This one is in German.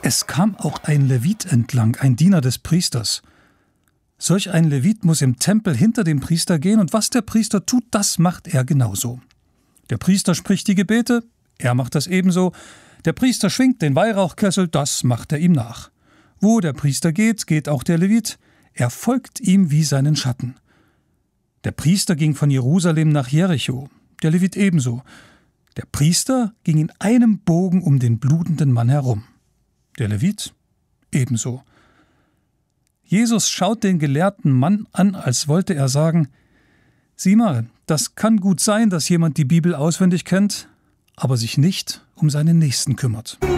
Es kam auch ein Levit entlang, ein Diener des Priesters. Solch ein Levit muss im Tempel hinter dem Priester gehen, und was der Priester tut, das macht er genauso. Der Priester spricht die Gebete, er macht das ebenso. Der Priester schwingt den Weihrauchkessel, das macht er ihm nach. Wo der Priester geht, geht auch der Levit. Er folgt ihm wie seinen Schatten. Der Priester ging von Jerusalem nach Jericho, der Levit ebenso. Der Priester ging in einem Bogen um den blutenden Mann herum. Der Levit ebenso. Jesus schaut den gelehrten Mann an, als wollte er sagen: Sieh mal, das kann gut sein, dass jemand die Bibel auswendig kennt, aber sich nicht um seinen Nächsten kümmert.